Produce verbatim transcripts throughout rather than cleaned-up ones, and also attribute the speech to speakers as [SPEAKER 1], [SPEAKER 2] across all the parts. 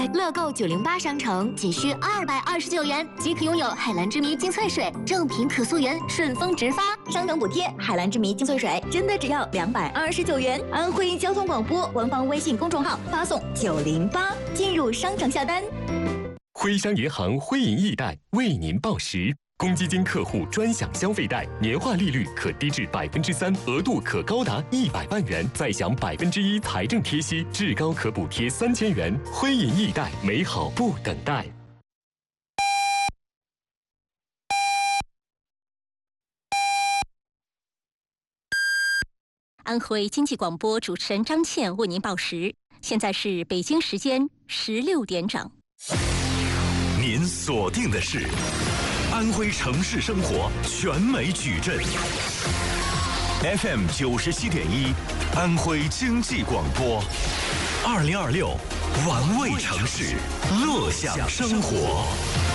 [SPEAKER 1] 在乐购九零八商城仅需二百二十九元即可拥有海蓝之谜精粹水，正品可溯源，顺丰直发，商城补贴。海蓝之谜精粹水真的只要两百二十九元。安徽交通广播官方微信公众号发送九零八进入商城下单。
[SPEAKER 2] 徽商银行徽银易贷为您报时。公积金客户专享消费贷，年化利率可低至百分之三，额度可高达一百万元，再享百分之一财政贴息，至高可补贴三千元。徽银易贷，美好不等待。
[SPEAKER 3] 安徽经济广播主持人张倩为您报时，现在是北京时间十六点整。
[SPEAKER 4] 您锁定的是安徽城市生活全美矩阵 F M 九十七点一，安徽经济广播，二零二六玩味城市，乐享生活。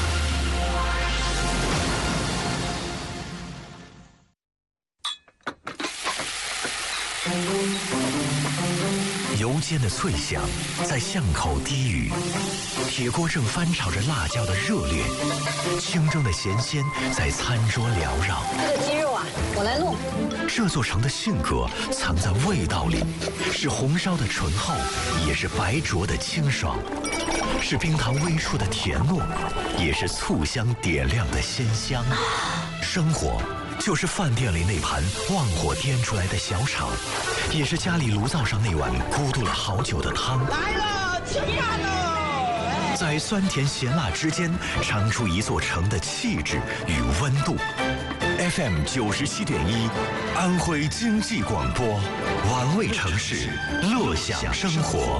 [SPEAKER 4] 油煎的脆响在巷口低语，铁锅正翻炒着辣椒的热烈，清蒸的咸鲜在餐桌缭绕。
[SPEAKER 5] 这个鸡肉啊，我来弄。
[SPEAKER 4] 这座城的性格藏在味道里，是红烧的醇厚，也是白灼的清爽，是冰糖微出的甜糯，也是醋香点亮的鲜香。生活就是饭店里那盘旺火颠出来的小炒，也是家里炉灶上那碗咕嘟了好久的汤。
[SPEAKER 6] 来了，吃饭喽！
[SPEAKER 4] 在酸甜咸辣之间，尝出一座城的气质与温度。F M 九十七点一，安徽经济广播，玩味城市，乐享生活。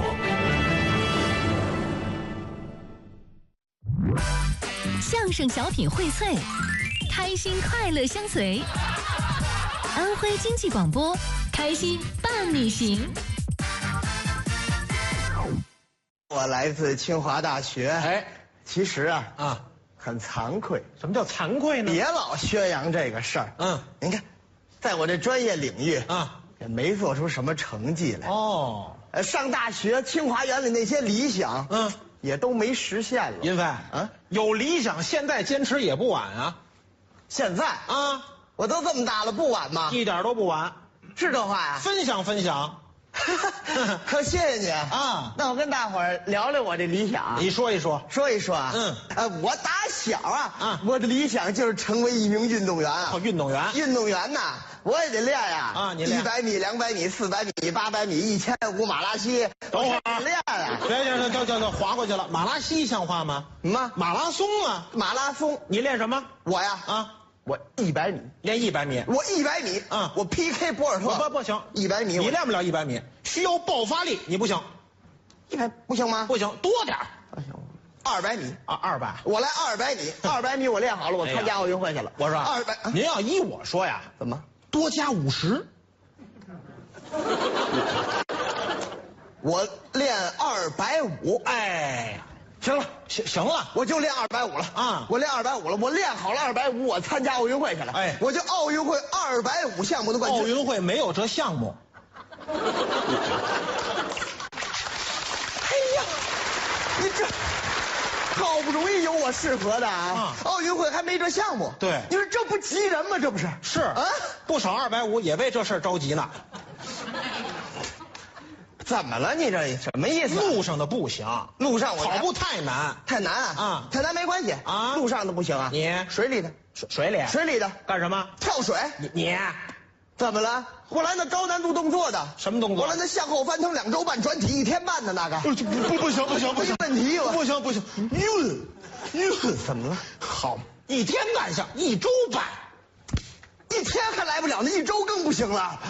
[SPEAKER 3] 相声小品荟萃，开心快乐相随。安徽经济广播，开心伴你行。
[SPEAKER 6] 我来自清华大学，
[SPEAKER 7] 哎，
[SPEAKER 6] 其实啊
[SPEAKER 7] 啊，
[SPEAKER 6] 很惭愧。
[SPEAKER 7] 什么叫惭愧呢？
[SPEAKER 6] 别老宣扬这个事儿。
[SPEAKER 7] 嗯，
[SPEAKER 6] 您看，在我这专业领域
[SPEAKER 7] 啊，
[SPEAKER 6] 也没做出什么成绩来。
[SPEAKER 7] 哦，
[SPEAKER 6] 呃，上大学清华园里那些理想，
[SPEAKER 7] 嗯，
[SPEAKER 6] 也都没实现了。
[SPEAKER 7] 银飞
[SPEAKER 6] 啊，
[SPEAKER 7] 有理想，现在坚持也不晚啊。
[SPEAKER 6] 现在
[SPEAKER 7] 啊，
[SPEAKER 6] 我都这么大了，不晚吗？
[SPEAKER 7] 一点都不晚，
[SPEAKER 6] 是这话呀？
[SPEAKER 7] 分享分享。
[SPEAKER 6] 可谢谢你
[SPEAKER 7] 啊！
[SPEAKER 6] 那我跟大伙儿聊聊我这理想。
[SPEAKER 7] 你说一说，
[SPEAKER 6] 说一说啊。
[SPEAKER 7] 嗯，
[SPEAKER 6] 呃，我打小啊，
[SPEAKER 7] 啊，
[SPEAKER 6] 我的理想就是成为一名运动员啊。
[SPEAKER 7] 哦，运动员，
[SPEAKER 6] 运动员呐，我也得练呀。
[SPEAKER 7] 啊，你练
[SPEAKER 6] 一百米、两百米、四百米、八百米、一千五马拉稀，
[SPEAKER 7] 等会儿
[SPEAKER 6] 我练呀。
[SPEAKER 7] 别别别，叫叫叫，划过去了。马拉稀像话吗？
[SPEAKER 6] 什么？
[SPEAKER 7] 马拉松啊？
[SPEAKER 6] 马拉松？
[SPEAKER 7] 你练什么？
[SPEAKER 6] 我呀，
[SPEAKER 7] 啊。
[SPEAKER 6] 我一百米，
[SPEAKER 7] 练一百米，
[SPEAKER 6] 我一百米，
[SPEAKER 7] 啊，
[SPEAKER 6] 我 P K 博尔特，
[SPEAKER 7] 不不行，
[SPEAKER 6] 一百米
[SPEAKER 7] 你练不了一百米，需要爆发力，你不行，
[SPEAKER 6] 一百不行吗？
[SPEAKER 7] 不行，多点儿，
[SPEAKER 6] 不行，二百米
[SPEAKER 7] 啊，二百，
[SPEAKER 6] 我来二百米，二百米我练好了，我参加奥运会去了。
[SPEAKER 7] 我说
[SPEAKER 6] 二百，
[SPEAKER 7] 您要依我说呀，
[SPEAKER 6] 怎么
[SPEAKER 7] 多加五十？
[SPEAKER 6] 我练二百五，
[SPEAKER 7] 哎。
[SPEAKER 6] 行了，
[SPEAKER 7] 行行了，
[SPEAKER 6] 我就练二百五了
[SPEAKER 7] 啊！
[SPEAKER 6] 我练二百五了，我练好了二百五，我参加奥运会去了。
[SPEAKER 7] 哎，
[SPEAKER 6] 我就奥运会二百五项目的冠军。
[SPEAKER 7] 奥运会没有这项目。
[SPEAKER 6] 哎呀，你这好不容易有我适合的啊！奥运会还没这项目。
[SPEAKER 7] 对，
[SPEAKER 6] 你说这不急人吗？这不是？
[SPEAKER 7] 是
[SPEAKER 6] 啊，
[SPEAKER 7] 不少二百五也为这事儿着急呢。
[SPEAKER 6] 怎么了？你这什么意思？
[SPEAKER 7] 路上的不行，
[SPEAKER 6] 路上我
[SPEAKER 7] 跑步太难，
[SPEAKER 6] 太难啊！
[SPEAKER 7] 啊，
[SPEAKER 6] 太难没关系啊，路上的不行啊。
[SPEAKER 7] 你
[SPEAKER 6] 水里的，
[SPEAKER 7] 水水里，
[SPEAKER 6] 水里的
[SPEAKER 7] 干什么？
[SPEAKER 6] 跳水。
[SPEAKER 7] 你你
[SPEAKER 6] 怎么了？我来那高难度动作的。
[SPEAKER 7] 什么动作？
[SPEAKER 6] 我来那向后翻腾两周半，转体一天半的那个。
[SPEAKER 7] 不不不行不行不行，
[SPEAKER 6] 没问题了。
[SPEAKER 7] 不行不行，晕晕，
[SPEAKER 6] 怎么了？
[SPEAKER 7] 好，一天半项，一周半，
[SPEAKER 6] 一天还来不了，那一周更不行了。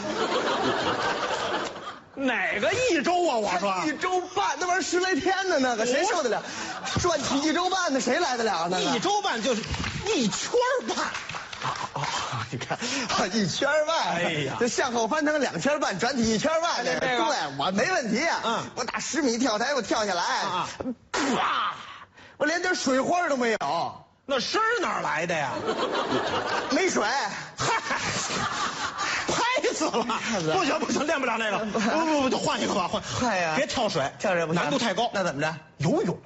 [SPEAKER 7] 哪个一周啊？我说
[SPEAKER 6] 一周半，那玩意儿十来天呢，那个谁受得了？转体一周半的谁来得了？那
[SPEAKER 7] 一周半就是一圈半。
[SPEAKER 6] 啊啊！你看啊，一圈半。
[SPEAKER 7] 哎呀，
[SPEAKER 6] 这向后翻腾两圈半，转体一圈半，这个对我没问题啊。
[SPEAKER 7] 嗯，
[SPEAKER 6] 我打十米跳台，我跳下来，啊，啪！我连点水花都没有。
[SPEAKER 7] 那声哪来的呀？
[SPEAKER 6] 没水。
[SPEAKER 7] 嗨。拍死了！不行不行，练不了那个。不不不，就换一个吧，换。
[SPEAKER 6] 换呀！
[SPEAKER 7] 别跳水，
[SPEAKER 6] 跳水不行，
[SPEAKER 7] 难度太高。
[SPEAKER 6] 那怎么着？
[SPEAKER 7] 游泳。